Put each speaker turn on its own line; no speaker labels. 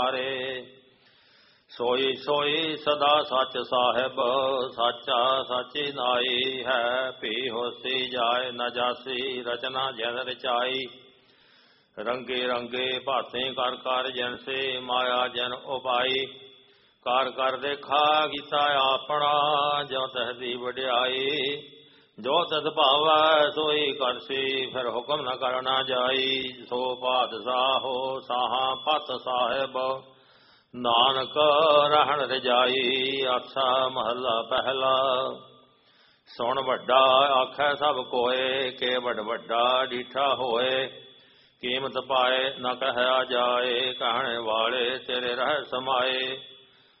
ਰੇ ਸੋਈ ਸੋਈ ਸਦਾ ਸੱਚ ਸਾਹਿਬ ਸਾਚਾ ਸਾਚੀ ਨਾਈ ਹੈ ਭੀ ਹੋਸੀ ਜਾਏ ਨ ਜਾਸੀ ਰਚਨਾ ਜਨ ਰਚਾਈ ਰੰਗੇ ਰੰਗੇ ਭਾਤੇ ਕਰ ਕਰ ਜਨ ਸੇ ਮਾਇਆ ਜਨ ਉਪਾਈ ਕਰ ਕਰ ਦੇਖਾ ਕੀਤਾ ਆਪਣਾ ਜੋ ਤਹਦੀ ਵਡਿਆਈ ਜੋ ਤਦ ਭਾਵੈ ਸੋਈ ਕਰਸੀ ਫਿਰ ਹੁਕਮ ਨ ਕਰਨਾ ਜਾਈ ਸੋ ਪਾਤਸ਼ਾਹੋ ਸਾਹਾਂ ਪਤ ਸਾਹਿਬ ਨਾਨਕ ਰਹਿਣ ਰਜਾਈ ਆਸਾ ਮਹੱਲਾ ਪਹਿਲਾ ਸੁਣ ਵੱਡਾ ਆਖੈ ਸਭ ਕੋਏ ਕੇ ਵੱਡ ਵੱਡਾ ਡੀਠਾ ਹੋਏ ਕੀਮਤ ਪਾਏ ਨ ਕਹਿਆ ਜਾਏ ਕਹਿਣ ਵਾਲੇ ਤੇਰੇ ਰਹਿ ਸਮਾਏ